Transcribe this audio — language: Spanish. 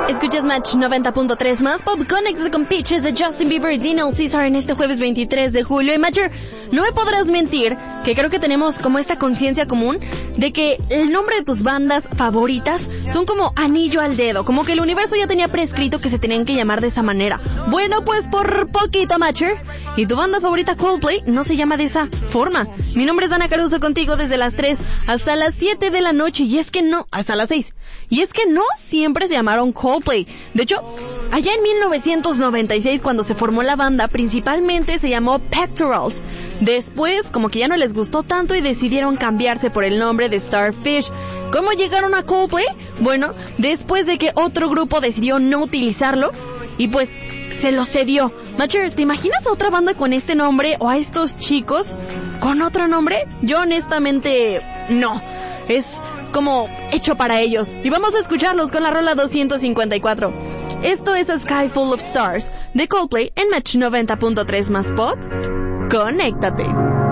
Escuchas Match 90.3 más Pop. Connect con Peaches de Justin Bieber y Daniel Caesar en este jueves 23 de julio. Y Matcher, no me podrás mentir que creo que tenemos como esta conciencia común de que el nombre de tus bandas favoritas son como anillo al dedo, como que el universo ya tenía prescrito que se tenían que llamar de esa manera. Bueno, pues por poquito, Matcher. Y tu banda favorita Coldplay no se llama de esa forma. Mi nombre es Ana Caruso, contigo desde las 3 hasta las 7 de la noche. Y es que no, hasta las 6. Y es que no siempre se llamaron Coldplay. De hecho, allá en 1996, cuando se formó la banda, principalmente se llamó Pectorals. Después, como que ya no les gustó tanto y decidieron cambiarse por el nombre de Starfish. ¿Cómo llegaron a Coldplay? Bueno, después de que otro grupo decidió no utilizarlo y pues se lo cedió. Matcher, ¿te imaginas a otra banda con este nombre o a estos chicos con otro nombre? Yo honestamente no. Es como hecho para ellos. Y vamos a escucharlos con la rola 254. Esto es A Sky Full of Stars de Coldplay en Match 90.3 más Pop. Conéctate.